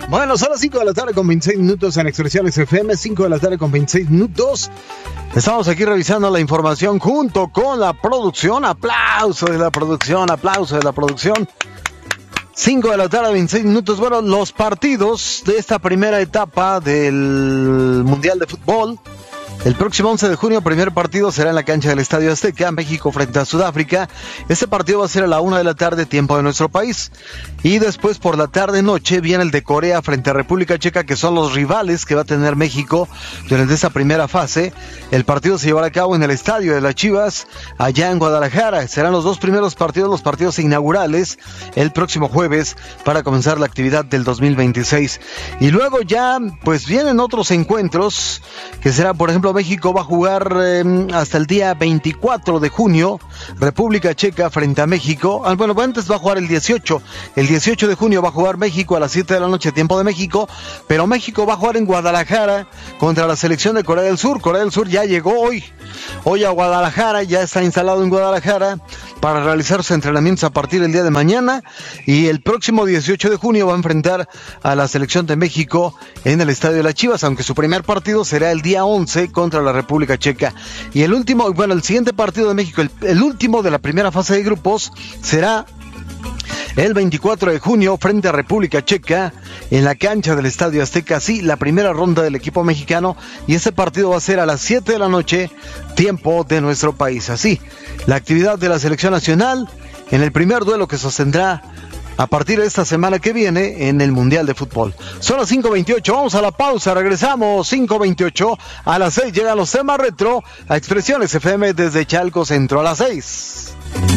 Bueno, son las 5 de la tarde con 26 minutos en Expresiones FM, 5 de la tarde con 26 minutos. Estamos aquí revisando la información junto con la producción. Aplauso de la producción, aplauso de la producción. 5 de la tarde, 26 minutos. Bueno, los partidos de esta primera etapa del Mundial de Fútbol. El próximo 11 de junio, primer partido será en la cancha del Estadio Azteca, México frente a Sudáfrica. Este partido va a ser a la 1 de la tarde, tiempo de nuestro país. Y después por la tarde-noche viene el de Corea frente a República Checa, que son los rivales que va a tener México durante esta primera fase. El partido se llevará a cabo en el Estadio de las Chivas, allá en Guadalajara. Serán los dos primeros partidos, los partidos inaugurales, el próximo jueves para comenzar la actividad del 2026. Y luego ya, pues vienen otros encuentros, que será, por ejemplo, México va a jugar hasta el día 24 de junio, República Checa frente a México. Bueno, antes va a jugar el 18. El 18 de junio va a jugar México a las 7 de la noche, tiempo de México, pero México va a jugar en Guadalajara contra la selección de Corea del Sur. Corea del Sur ya llegó hoy a Guadalajara, ya está instalado en Guadalajara para realizar sus entrenamientos a partir del día de mañana, y el próximo 18 de junio va a enfrentar a la selección de México en el Estadio de las Chivas, aunque su primer partido será el día 11 contra la República Checa. Y el siguiente partido de México, el último de la primera fase de grupos, será el 24 de junio frente a República Checa en la cancha del Estadio Azteca. Sí, la primera ronda del equipo mexicano, y ese partido va a ser a las 7 de la noche, tiempo de nuestro país. Así, la actividad de la selección nacional en el primer duelo que sostendrá a partir de esta semana que viene en el Mundial de Fútbol. Son las 5:28, vamos a la pausa, regresamos. 5:28, a las 6 llegan los temas retro a Expresiones FM desde Chalco Centro a las 6.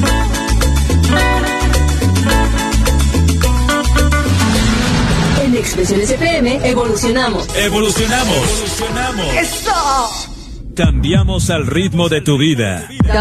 En Expresiones FM evolucionamos. ¡Eso! Cambiamos al ritmo de tu vida.